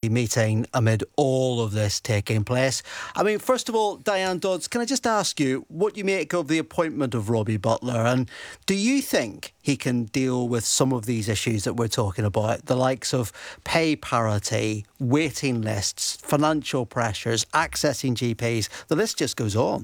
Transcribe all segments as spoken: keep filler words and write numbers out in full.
meeting amid all of this taking place. I mean, first of all, Diane Dodds, can I just ask you what you make of the appointment of Robbie Butler, and do you think he can deal with some of these issues that we're talking about, the likes of pay parity, waiting lists, financial pressures, accessing G Ps? The list just goes on.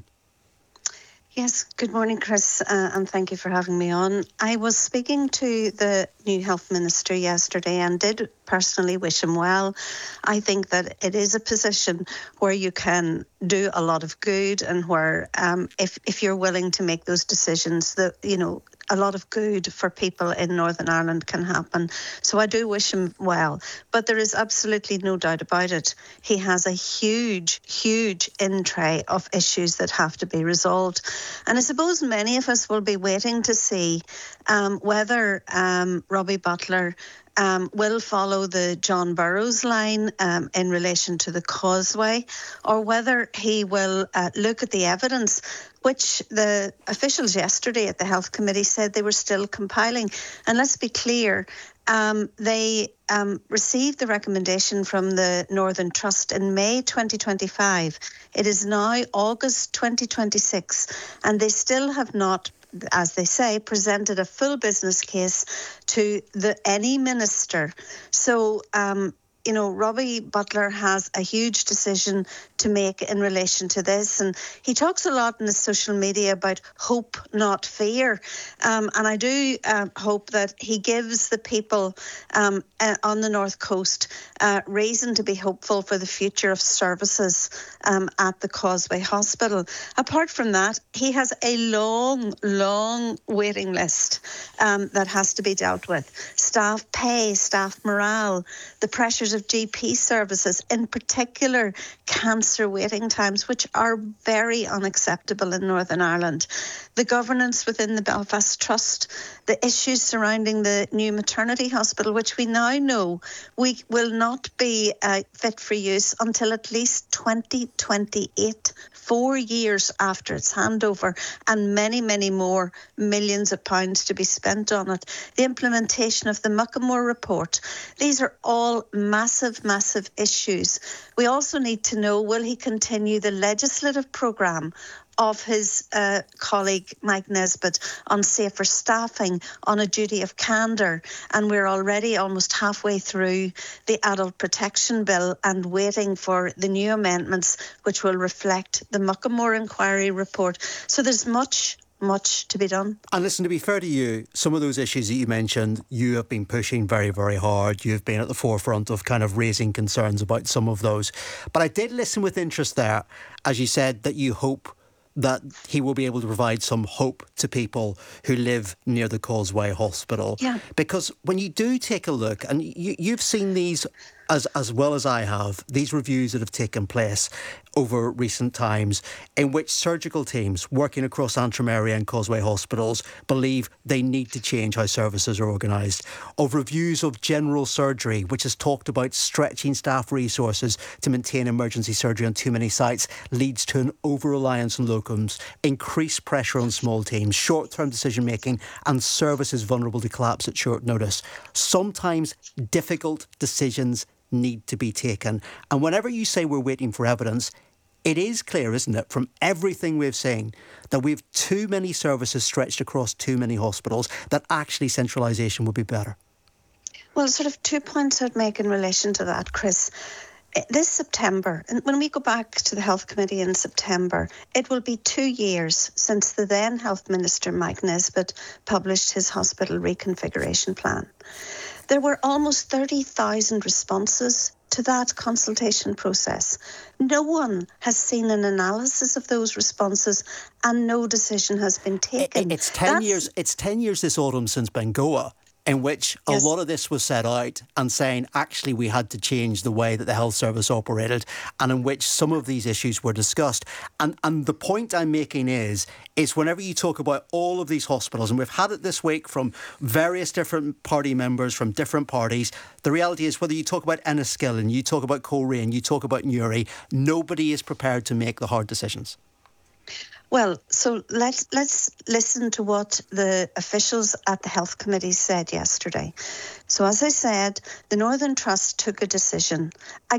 Yes, good morning, Chris, uh, and thank you for having me on. I was speaking to the new health minister yesterday and did personally wish him well. I think that it is a position where you can do a lot of good, and where um, if, if you're willing to make those decisions, that, you know, a lot of good for people in Northern Ireland can happen. So I do wish him well. But there is absolutely no doubt about it. He has a huge, huge in tray of issues that have to be resolved. And I suppose many of us will be waiting to see um, whether um, Robbie Butler Um, will follow the John Burrows line um, in relation to the causeway, or whether he will uh, look at the evidence, which the officials yesterday at the Health Committee said they were still compiling. And let's be clear, um, they um, received the recommendation from the Northern Trust in May twenty twenty-five. It is now August twenty twenty-six, and they still have not, as they say, presented a full business case to the any minister. So, um, you know, Robbie Butler has a huge decision to make in relation to this. And he talks a lot in his social media about hope, not fear. Um, and I do uh, hope that he gives the people um, uh, on the North Coast uh, reason to be hopeful for the future of services um, at the Causeway Hospital. Apart from that, he has a long, long waiting list um, that has to be dealt with. Staff pay, staff morale, the pressures of G P services, in particular cancer waiting times, which are very unacceptable in Northern Ireland. The governance within the Belfast Trust, the issues surrounding the new maternity hospital, which we now know we will not be uh, fit for use until at least twenty twenty-eight, four years after its handover, and many, many more millions of pounds to be spent on it. The implementation of the Muckamore report. These are all massive, massive issues. We also need to know, will he continue the legislative programme of his uh, colleague Mike Nesbitt on safer staffing, on a duty of candour? And we're already almost halfway through the adult protection bill and waiting for the new amendments which will reflect the Muckamore inquiry report. So there's much much to be done. And listen, to be fair to you, some of those issues that you mentioned, you have been pushing very, very hard. You've been at the forefront of kind of raising concerns about some of those. But I did listen with interest there, as you said, that you hope that he will be able to provide some hope to people who live near the Causeway Hospital. Yeah. Because when you do take a look, and you, you've seen these as as well as I have, these reviews that have taken place over recent times, in which surgical teams working across Antrim area and Causeway hospitals believe they need to change how services are organised, of reviews of general surgery, which has talked about stretching staff resources to maintain emergency surgery on too many sites, leads to an over-reliance on locums, increased pressure on small teams, short-term decision-making, and services vulnerable to collapse at short notice. Sometimes difficult decisions need to be taken. And whenever you say we're waiting for evidence, it is clear, isn't it, from everything we've seen, that we have too many services stretched across too many hospitals, that actually centralisation would be better. Well, sort of two points I'd make in relation to that, Chris. This September, and when we go back to the Health Committee in September, it will be two years since the then Health Minister, Mike Nesbitt, published his hospital reconfiguration plan. There were almost thirty thousand responses to that consultation process. No one has seen an analysis of those responses, and no decision has been taken. It's ten That's... years. It's ten years this autumn since Bengoa, in which yes. a lot of this was set out and saying, actually, we had to change the way that the health service operated, and in which some of these issues were discussed. And and the point I'm making is, is whenever you talk about all of these hospitals, and we've had it this week from various different party members from different parties, the reality is whether you talk about Enniskillen, you talk about Coleraine, you talk about Newry, nobody is prepared to make the hard decisions. Well, so let's let's listen to what the officials at the Health Committee said yesterday. So as I said, the Northern Trust took a decision.